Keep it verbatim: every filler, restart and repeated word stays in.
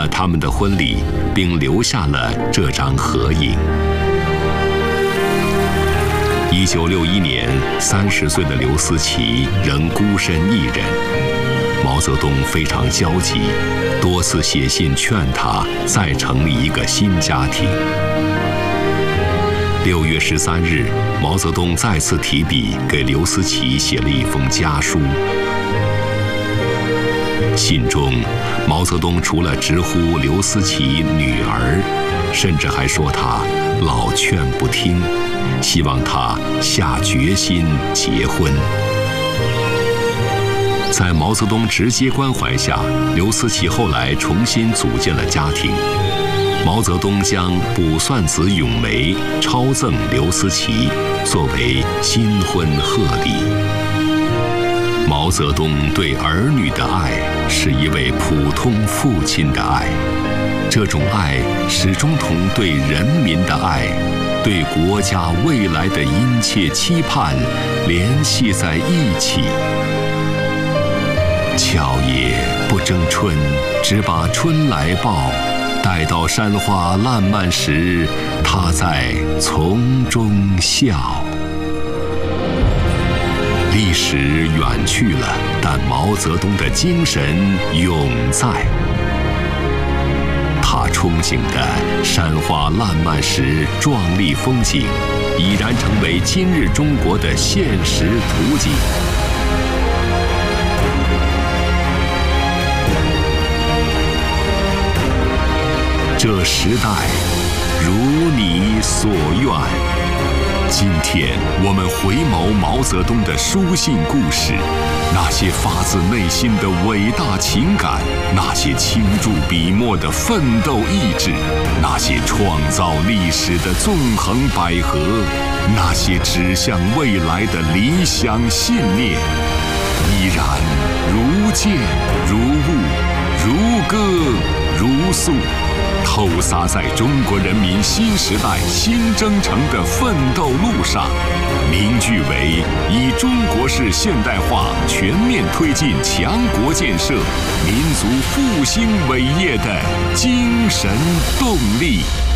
了他们的婚礼，并留下了这张合影。一九六一年，三十岁的刘思齐仍孤身一人。毛泽东非常焦急，多次写信劝他再成立一个新家庭。六月十三日，毛泽东再次提笔给刘思齐写了一封家书。信中，毛泽东除了直呼刘思齐女儿，甚至还说他老劝不听，希望他下决心结婚。在毛泽东直接关怀下，刘思齐后来重新组建了家庭。毛泽东将卜算子咏梅抄赠刘思齐，作为新婚贺礼。毛泽东对儿女的爱是一位普通父亲的爱，这种爱始终同对人民的爱、对国家未来的殷切期盼联系在一起。巧也不争春，只把春来报。待到山花烂漫时，他在丛中笑。历史远去了，但毛泽东的精神永在。他憧憬的山花烂漫时壮丽风景，已然成为今日中国的现实图景。这时代如你所愿。今天我们回眸毛泽东的书信故事，那些发自内心的伟大情感，那些倾注笔墨的奋斗意志，那些创造历史的纵横捭阖，那些指向未来的理想信念，依然如见如悟，如歌如诉，透洒在中国人民新时代新征程的奋斗路上，凝聚为以中国式现代化全面推进强国建设、民族复兴伟业的精神动力。